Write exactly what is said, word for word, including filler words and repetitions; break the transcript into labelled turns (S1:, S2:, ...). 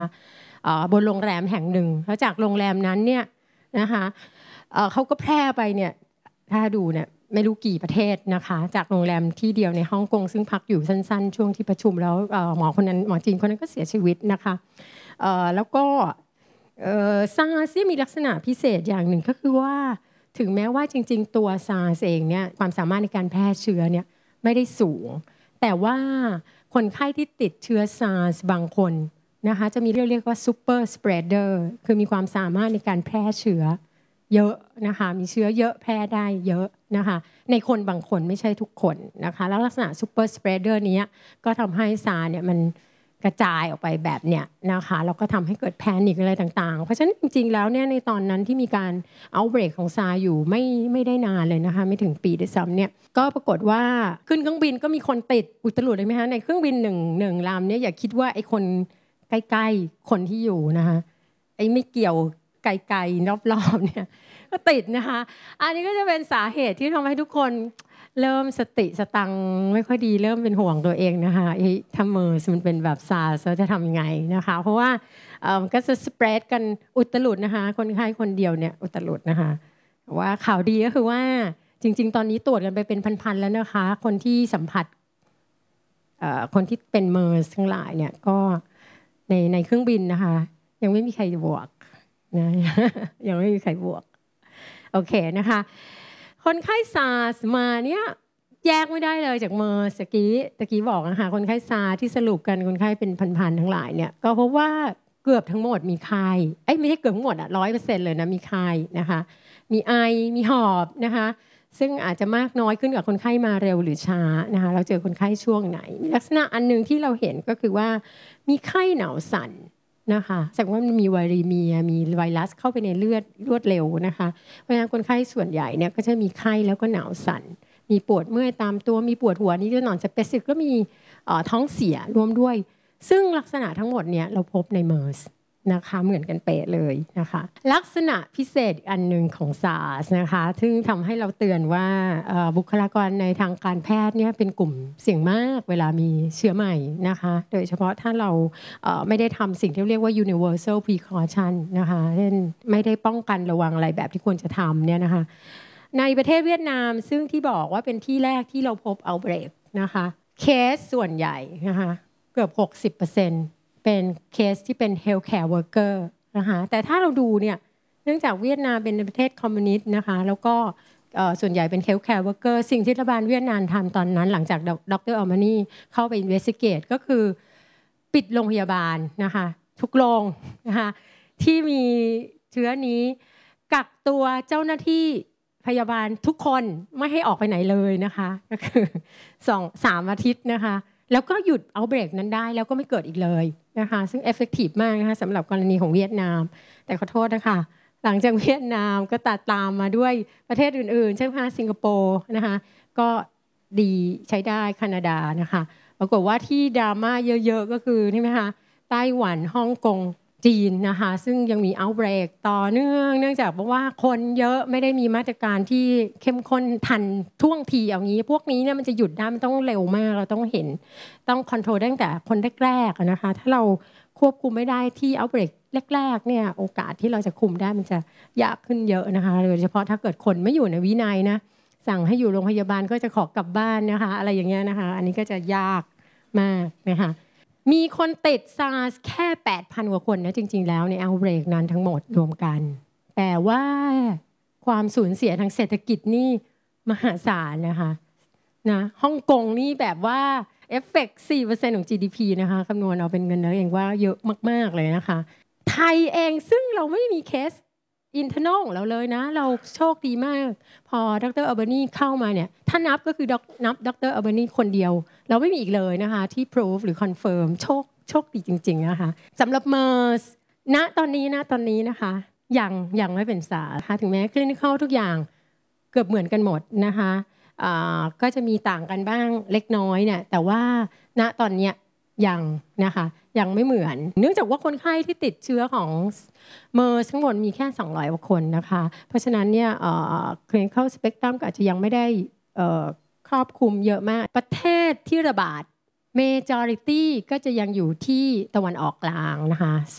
S1: บนโรงแรมแห่งหนึ่งแล้วจากโรงแรมนั้นเนี่ยนะคะเขาก็แพร่ไปเนี่ยถ้าดูเนี่ยไม่รู้กี่ประเทศนะคะจากโรงแรมที่เดียวในฮ่องกงซึ่งพักอยู่สั้นๆช่วงที่ประชุมแล้วหมอคนนั้นหมอจีนคนนั้นก็เสียชีวิตนะคะแล้วก็ซาร์สมีลักษณะพิเศษอย่างหนึ่งก็คือว่าถึงแม้ว่าจริงๆตัวซาร์สเองเนี่ยความสามารถในการแพร่เชื้อเนี่ยไม่ได้สูงแต่ว่าคนไข้ที่ติดเชื้อซาร์สบางคนนะคะจะมีเรียกเรียกว่าซูเปอร์สเปรดเดอร์คือมีความสามารถในการแพร่เชื้อเยอะนะคะมีเชื้อเยอะแพร่ได้เยอะนะคะในคนบางคนไม่ใช่ทุกคนนะคะแล้วลักษณะซูเปอร์สเปรดเดอร์นี้ก็ทำให้ซาร์เนี่ยมันกระจายออกไปแบบเนี้ยนะคะแล้วก็ทำให้เกิดแพนิคอะไรต่างๆเพราะฉะนั้นจริงๆแล้วเนี่ยในตอนนั้นที่มีการเอาเบรกของซาร์อยู่ไม่ไม่ได้นานเลยนะคะไม่ถึงปีด้วยซ้ำเนี่ยก็ปรากฏว่าขึ้นเครื่องบินก็มีคนติดอุตลุดเลยไหมคะในเครื่องบินหนึ่งหนึ่งลำเนี่ยอย่าคิดว่าไอ้คนใกล้ๆคนที่อยู่นะคะไอ้ไม่เกี่ยวไกลๆรอบๆเนี่ยก็ติดนะคะอันนี้ก็จะเป็นสาเหตุที่ทำให้ทุกคนเริ่มสติสตังไม่ค่อยดีเริ่มเป็นห่วงตัวเองนะคะไอ้ถ้าเมอร์สมันเป็นแบบซาร์สจะทำยังไงนะคะเพราะว่าก็จะสเปรดกันอุตลุดนะคะคนไข้คนเดียวเนี่ยอุตลุดนะคะว่าข่าวดีก็คือว่าจริงๆตอนนี้ตรวจกันไปเป็นพันๆแล้วนะคะคนที่สัมผัสคนที่เป็นเมอร์สทั้งหลายเนี่ยก็ในในเครื่องบินนะคะยังไม่มีใครบวกนะยังไม่มีใครบวกโอเคนะคะคนไข้ซาร์สมาเนี่ยแยกไม่ได้เลยจากเมอร์สกี้ตะกี้บอกนะคะคนไข้ซาร์ที่สรุปกันคนไข้เป็นพันๆทั้งหลายเนี่ยก็เพราะว่าเกือบทั้งหมดมีไข้เอ้ยไม่ใช่เกือบทั้งหมดอ่ะร้อยเปอร์เซ็นต์เลยนะมีไข้นะคะมีไอมีหอบนะคะซึ่งอาจจะมากน้อยขึ้นกับคนไข้มาเร็วหรือช้านะคะเราเจอคนไข้ช่วงไหนมีลักษณะอันนึงที่เราเห็นก็คือว่ามีไข้หนาวสั่นนะคะแสดงว่ามันมีไวรัสมีมีไวรัสเข้าไปในเลือดรวดเร็วนะคะเพราะฉะนั้นคนไข้ส่วนใหญ่เนี่ยก็จะมีไข้แล้วก็หนาวสั่นมีปวดเมื่อยตามตัวมีปวดหัวนี่จะนอนสเปซิฟิกก็มีท้องเสียรวมด้วยซึ่งลักษณะทั้งหมดเนี่ยเราพบในเมอร์สนะคะเหมือนกันเป๊ะเลยนะคะลักษณะพิเศษอันหนึ่งของ ซาร์ส นะคะซึ่งทำให้เราเตือนว่าบุคลากรในทางการแพทย์เนี่ยเป็นกลุ่มเสี่ยงมากเวลามีเชื้อใหม่นะคะโดยเฉพาะถ้าเราไม่ได้ทำสิ่งที่เรียกว่า universal precaution นะคะเช่นไม่ได้ป้องกันระวังอะไรแบบที่ควรจะทำเนี่ยนะคะในประเทศเวียดนามซึ่งที่บอกว่าเป็นที่แรกที่เราพบ outbreak นะคะเคสส่วนใหญ่นะคะเกือบ หกสิบเปอร์เซ็นต์เป็นเคสที่เป็น healthcare worker นะคะแต่ถ้าเราดูเนี่ยเนื่องจากเวียดนามเป็นประเทศคอมมิวนิสต์นะคะแล้วก็ส่วนใหญ่เป็น healthcare worker สิ่งที่รัฐบาลเวียดนามทำตอนนั้นหลังจากดรอัลมานีเข้าไป investigate ก็คือปิดโรงพยาบาลนะคะทุกโรงนะคะที่มีเชื้อนี้กักตัวเจ้าหน้าที่พยาบาลทุกคนไม่ให้ออกไปไหนเลยนะคะก็คือสองสามอาทิตย์นะคะแล้วก็หยุดเอาเบรกนั้นได้แล้วก็ไม่เกิดอีกเลยนะคะซึ่งเอฟเฟกตีฟมากนะคะสำหรับกรณีของเวียดนามแต่ขอโทษนะคะหลังจากเวียดนามก็ตัดตามมาด้วยประเทศอื่นๆเช่นสิงคโปร์นะคะก็ดีใช้ได้แคนาดานะคะปรากฏว่าที่ดราม่าเยอะๆก็คือใช่ไหมคะไต้หวันฮ่องกงจีนนะคะซึ่งยังมีเอาท์เบรกต่อเนื่องเนื่องจากเพราะว่าคนเยอะไม่ได้มีมาตรการที่เข้มข้นทันท่วงทีเอางี้พวกนี้เนี่ยมันจะหยุดได้มันต้องเร็วมากเราต้องเห็นต้องคอนโทรลตั้งแต่คนแรกๆนะคะถ้าเราควบคุมไม่ได้ที่เอาท์เบรกแรกๆเนี่ยโอกาสที่เราจะคุมได้มันจะยากขึ้นเยอะนะคะโดยเฉพาะถ้าเกิดคนไม่อยู่ในวินัยนะสั่งให้อยู่โรงพยาบาลก็จะขอกลับบ้านนะคะอะไรอย่างเงี้ยนะคะอันนี้ก็จะยากมากนะคะมีคนติด ซาร์ส แค่ แปดพัน กว่าคนนะจริงๆแล้วในเอาท์เบรกนั้นทั้งหมดรวมกันแต่ว่าความสูญเสียทางเศรษฐกิจนี่มหาศาลนะคะนะฮ่องกงนี่แบบว่าเอฟเฟกต์ สี่เปอร์เซ็นต์ ของ จี ดี พี นะคะคำนวณเอาเป็นเงินแล้วเองว่าเยอะมากๆเลยนะคะไทยเองซึ่งเราไม่มีเคสอินเทอร์นอลของเราเลยนะเราโชคดีมากพอดรอัลเบอร์นีเข้ามาเนี่ยถ้านับก็คือนับดรอัลเบอร์นีคนเดียวเราไม่มีอีกเลยนะคะที่ prove หรือ confirm โชคโชคดีจริงๆนะคะสำหรับเมอร์สณตอนนี้นะตอนนี้นะคะยังยังไม่เป็นสาค่ะถึงแม้ clinical ทุกอย่างเกือบเหมือนกันหมดนะคะก็จะมีต่างกันบ้างเล็กน้อยเนี่ยแต่ว่าณตอนนี้ยังนะคะยังไม่เหมือนเนื่องจากว่าคนไข้ที่ติดเชื้อของเมอร์สทั้งหมดมีแค่สองร้อยกว่าคนนะคะเพราะฉะนั้นเนี่ย clinical spectrum ก็อาจจะยังไม่ได้ครอบคลุมเยอะมากประเทศที่ระบาด majority ก็จะยังอยู่ที่ตะวันออกกลางนะคะ